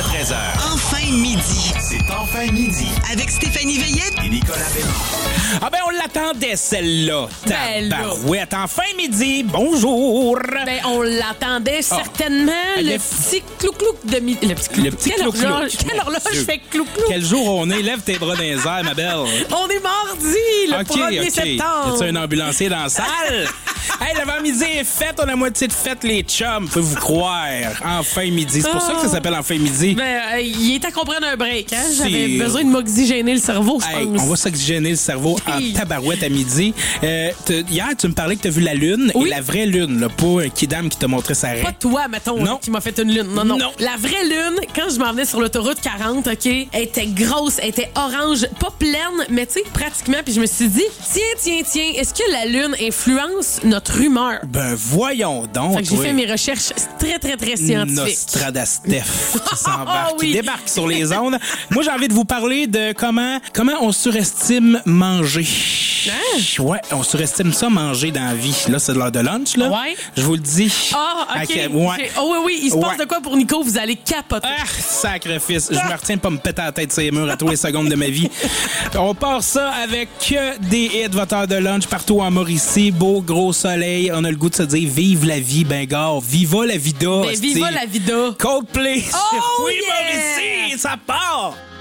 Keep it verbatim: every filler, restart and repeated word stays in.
jusqu'à treize heures. Enfin midi. C'est Enfin midi. Avec Stéphanie Veillette Et Nicolas Béraud. Ah ben, on l'attendait, celle-là. Ben là. Tabarouette. Enfin midi. Bonjour. Ben, on l'attendait certainement. Ah, le le- petit clou-clou de midi. Le petit clou Le petit Quelle clou-clou. horloge, quelle Mon horloge Dieu. fait clou-clou? Quel jour on est? Lève tes bras dans les airs, ma belle. On est mardi, le OK, premier OK. septembre. Y a-tu un ambulancier dans la salle? Hey, l'avant-midi est fait. On a moitié de fête, les chums. Pouvez-vous croire? Enfin midi. C'est pour ça que ça s'appelle Enfin midi. Ben, euh, il est à comprendre un break. Hein? J'avais C'est- besoin de m'oxygéner le cerveau, je Hey, pense. on va s'oxygéner le cerveau Hey. en tabarouette à midi. Euh, t'as- hier, tu me parlais que tu as vu la lune. Oui. Et la vraie lune, là, pas un kidam qui t'a montré sa raie. Pas toi, mettons, Non. qui m'a fait une lune. Non, non, Non. La vraie lune, quand je m'en venais sur l'autoroute quarante, OK, elle était grosse, elle était orange, pas pleine, mais tu sais, pratiquement. Puis je me suis dit, tiens, tiens, tiens, est-ce que la lune influence notre humeur? Ben voyons donc. Fait que j'ai oui. fait mes recherches très, très, très scientifiques. Nostradastef qui s'embarque, Ah oui. qui débarque sur les ondes. Moi, j'ai envie de vous parler de comment comment on surestime manger. Hein? Ouais, on surestime ça manger dans la vie. Là, c'est l'heure de lunch, là. Ouais. Je vous le dis. Ah, À OK. quel- ouais. J'ai- Oh, oui, oui, il se passe Ouais. de quoi pour Nico? Vous allez capoter. Ah, sacrifice. Je me retiens de pas me péter la tête sur les murs à tous les secondes de ma vie. On part ça avec que des hits, votre heure de lunch partout en Mauricie. Beau, gros soleil. On a le goût de se dire vive la vie, ben gars. Viva la vida. Mais viva hostie. la vida. Coldplay. Oh, oui, yeah! Mauricie, ça part.